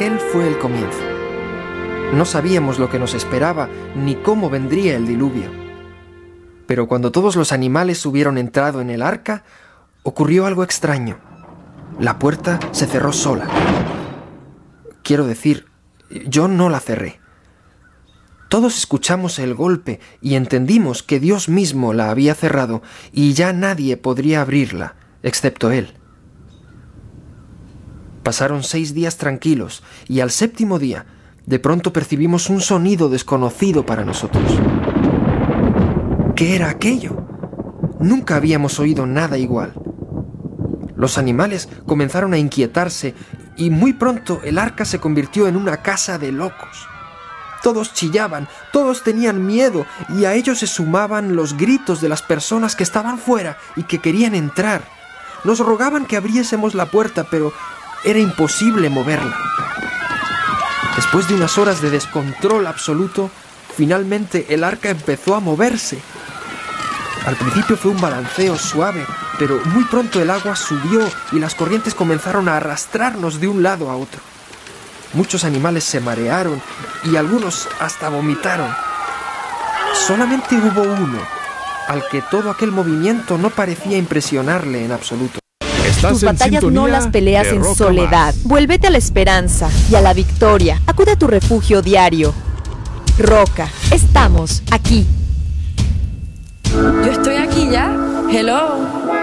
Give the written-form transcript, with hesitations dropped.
aquel fue el comienzo. No sabíamos lo que nos esperaba ni cómo vendría el diluvio. Pero cuando todos los animales hubieron entrado en el arca, ocurrió algo extraño. La puerta se cerró sola. Quiero decir, yo no la cerré. Todos escuchamos el golpe y entendimos que Dios mismo la había cerrado y ya nadie podría abrirla, excepto Él. Pasaron 6 días tranquilos y al 7º día, de pronto percibimos un sonido desconocido para nosotros. ¿Qué era aquello? Nunca habíamos oído nada igual. Los animales comenzaron a inquietarse y muy pronto el arca se convirtió en una casa de locos. Todos chillaban, todos tenían miedo y a ellos se sumaban los gritos de las personas que estaban fuera y que querían entrar. Nos rogaban que abriésemos la puerta, pero era imposible moverla. Después de unas horas de descontrol absoluto, finalmente el arca empezó a moverse. Al principio fue un balanceo suave, pero muy pronto el agua subió y las corrientes comenzaron a arrastrarnos de un lado a otro. Muchos animales se marearon y algunos hasta vomitaron. Solamente hubo uno, al que todo aquel movimiento no parecía impresionarle en absoluto. Tus batallas no las peleas en soledad. Vuélvete a la esperanza y a la victoria. Acude a tu refugio diario. Roca, estamos aquí. Yo estoy aquí ya. Hello.